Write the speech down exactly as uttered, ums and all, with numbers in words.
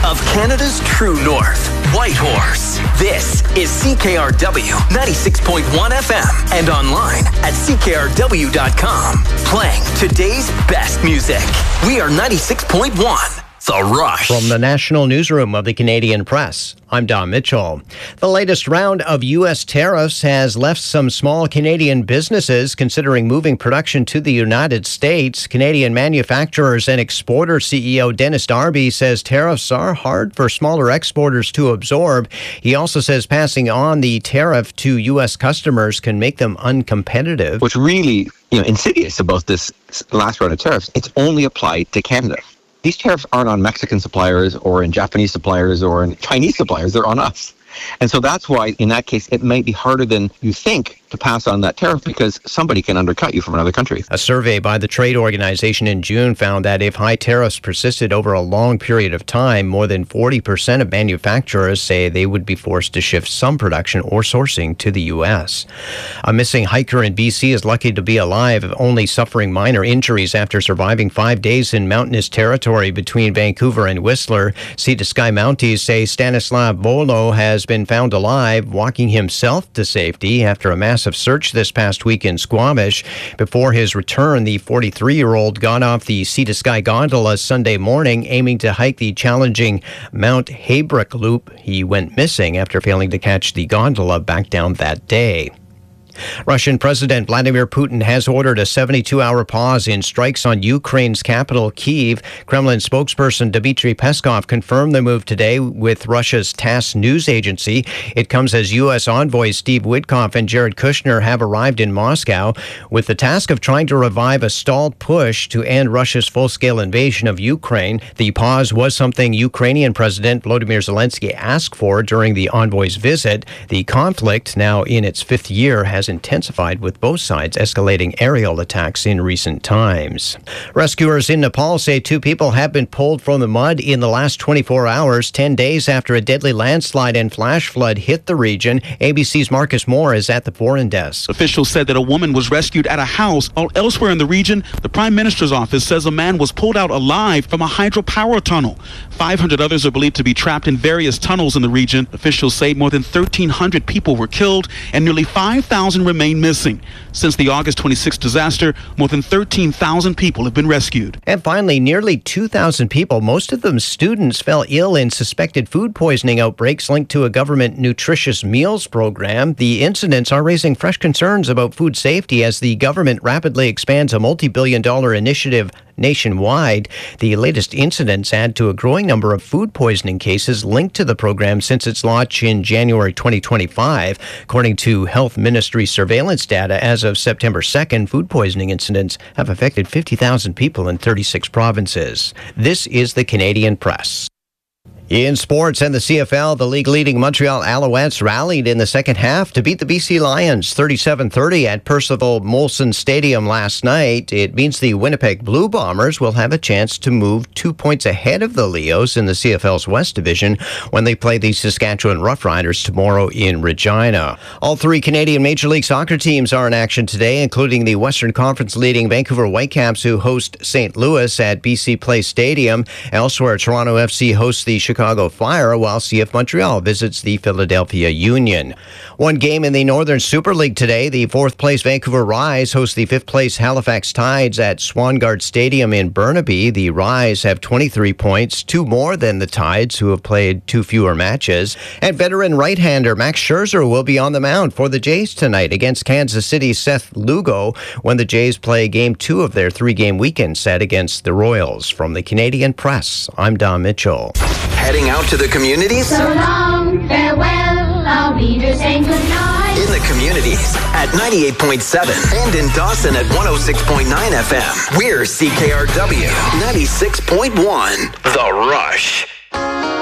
of Canada's true north, Whitehorse. This is C K R W ninety-six point one F M and online at C K R W dot com. Playing today's best music. We are ninety-six point one. The Rush. From the National Newsroom of the Canadian Press, I'm Don Mitchell. The latest round of U S tariffs has left some small Canadian businesses considering moving production to the United States. Canadian manufacturers and exporter C E O Dennis Darby says tariffs are hard for smaller exporters to absorb. He also says passing on the tariff to U S customers can make them uncompetitive. What's really, you know, insidious about this last round of tariffs, it's only applied to Canada. These tariffs aren't on Mexican suppliers or in Japanese suppliers or in Chinese suppliers. They're on us. And so that's why, in that case, it might be harder than you think to pass on that tariff because somebody can undercut you from another country. A survey by the trade organization in June found that if high tariffs persisted over a long period of time, more than forty percent of manufacturers say they would be forced to shift some production or sourcing to the U S. A missing hiker in B C is lucky to be alive, only suffering minor injuries after surviving five days in mountainous territory between Vancouver and Whistler. Sea to Sky Mounties say Stanislav Volo has been found alive, walking himself to safety after a massive search this past week in Squamish. Before his return, the forty-three-year-old got off the Sea to Sky gondola Sunday morning, aiming to hike the challenging Mount Haybrook Loop. He went missing after failing to catch the gondola back down that day. Russian President Vladimir Putin has ordered a seventy-two hour pause in strikes on Ukraine's capital, Kyiv. Kremlin spokesperson Dmitry Peskov confirmed the move today with Russia's TASS news agency. It comes as U S envoys Steve Witkoff and Jared Kushner have arrived in Moscow with the task of trying to revive a stalled push to end Russia's full-scale invasion of Ukraine. The pause was something Ukrainian President Volodymyr Zelensky asked for during the envoys' visit. The conflict, now in its fifth year, has intensified with both sides escalating aerial attacks in recent times. Rescuers in Nepal say two people have been pulled from the mud in the last twenty-four hours, ten days after a deadly landslide and flash flood hit the region. A B C's Marcus Moore is at the foreign desk. Officials said that a woman was rescued at a house, while elsewhere in the region, the Prime Minister's office says a man was pulled out alive from a hydropower tunnel. five hundred others are believed to be trapped in various tunnels in the region. Officials say more than thirteen hundred people were killed and nearly five thousand remain missing. Since the August twenty-sixth disaster, more than thirteen thousand people have been rescued. And finally, nearly two thousand people, most of them students, fell ill in suspected food poisoning outbreaks linked to a government nutritious meals program. The incidents are raising fresh concerns about food safety as the government rapidly expands a multi-billion dollar initiative nationwide. The latest incidents add to a growing number of food poisoning cases linked to the program since its launch in January twenty twenty-five. According to Health Ministry surveillance data, as of September second, food poisoning incidents have affected fifty thousand people in thirty-six provinces. This is the Canadian Press. In sports and the C F L, the league-leading Montreal Alouettes rallied in the second half to beat the B C Lions thirty-seven thirty at Percival Molson Stadium last night. It means the Winnipeg Blue Bombers will have a chance to move two points ahead of the Leos in the C F L's West Division when they play the Saskatchewan Roughriders tomorrow in Regina. All three Canadian Major League Soccer teams are in action today, including the Western Conference leading Vancouver Whitecaps, who host Saint Louis at B C Place Stadium. Elsewhere, Toronto F C hosts the Chicago Chicago Fire, while C F Montreal visits the Philadelphia Union. One game in the Northern Super League today. The fourth-place Vancouver Rise hosts the fifth-place Halifax Tides at Swangard Stadium in Burnaby. The Rise have twenty-three points, two more than the Tides, who have played two fewer matches. And veteran right-hander Max Scherzer will be on the mound for the Jays tonight against Kansas City's Seth Lugo when the Jays play Game two of their three-game weekend set against the Royals. From the Canadian Press, I'm Don Mitchell. Heading out to the communities? So long, farewell, I'll be just saying goodnight. In the communities at ninety-eight point seven and in Dawson at one oh six point nine F M. We're C K R W ninety-six point one. The Rush.